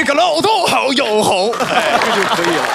一个老头好又好，哎，这就可以了。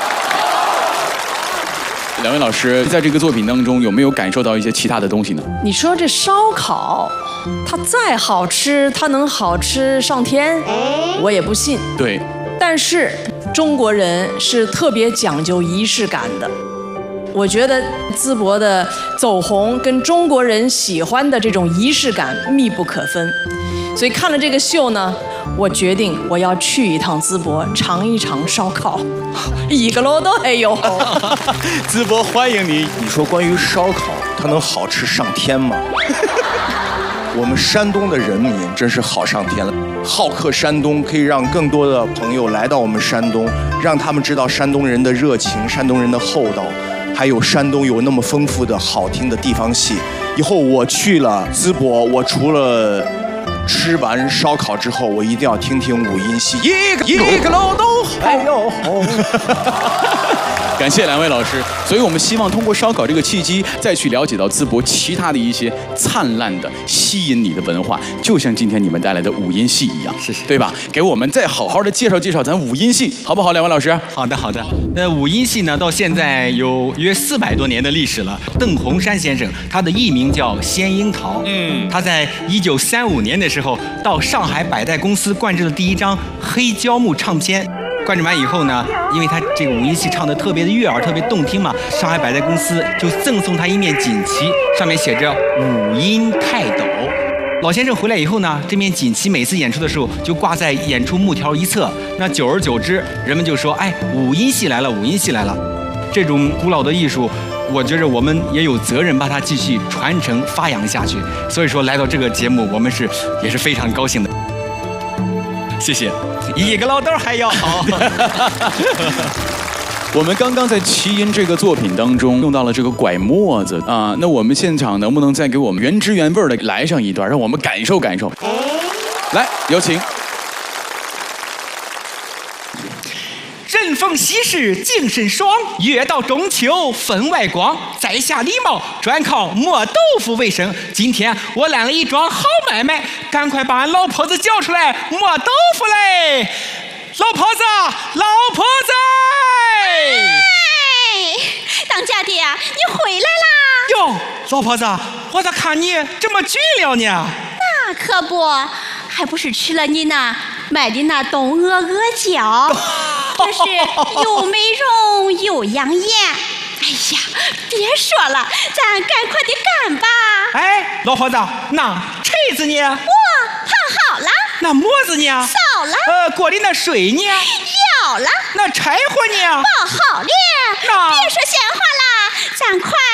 两位老师在这个作品当中有没有感受到一些其他的东西呢？ 你说这烧烤，它再好吃，它能好吃上天？我也不信。 对， 但是中国人是特别讲究仪式感的。我觉得淄博的走红跟中国人喜欢的这种仪式感密不可分。所以看了这个秀呢，我决定我要去一趟淄博，尝一尝烧烤。一个楼都还有。 淄博欢迎你。 你说关于烧烤，它能好吃上天吗？我们山东的人民真是好上天了，好客山东，可以让更多的朋友来到我们山东，让他们知道山东人的热情、山东人的厚道，还有山东有那么丰富的好听的地方戏。以后我去了淄博，我除了吃完烧烤之后，我一定要听听五音戏。一个老豆还要好。 感谢两位老师，所以我们希望通过烧烤这个契机，再去了解到淄博其他的一些灿烂的、吸引你的文化，就像今天你们带来的五音戏一样， 是， 对吧？给我们再好好的介绍介绍咱五音戏，好不好？两位老师， 好的。那五音戏呢，到现在有约400多年的历史了。邓洪山先生，他的艺名叫仙樱桃。他在1935年的时候，到上海百代公司灌制了第一张黑胶木唱片。灌制完以后呢，因为他这个五音戏唱得特别的悦耳，特别动听嘛，上海百代公司就赠送他一面锦旗，上面写着五音泰斗。老先生回来以后呢，这面锦旗每次演出的时候就挂在演出木条一侧。那久而久之，人们就说：“哎，五音戏来了，五音戏来了。”这种古老的艺术，我觉着我们也有责任把它继续传承发扬下去。所以说，来到这个节目，我们也是非常高兴的。谢谢，一个老豆还要好。 我们刚刚在奇音这个作品当中用到了这个拐沫子啊，那我们现场能不能再给我们原汁原味的来上一段，让我们感受感受？来，有请。 任逢喜事精神爽，月到中秋分外光。在下李茂专靠磨豆腐为生，今天我揽了一桩好买卖，赶快把俺老婆子叫出来磨豆腐嘞！老婆子，老婆子！ 哎，当家的呀，你回来啦！ 哟，老婆子，我咋看你这么俊了呢？ 那可不，还不是吃了你那买的那冻鹅胶，这是又美容又养眼。哎呀，别说了，咱赶快的干吧！ 哎，老婆子，那锤子呢？ 我烫好了。 那磨子呢？ 扫了。 锅里那水呢？ 舀了。 那柴火呢？ 包好了。 那别说闲话了，咱快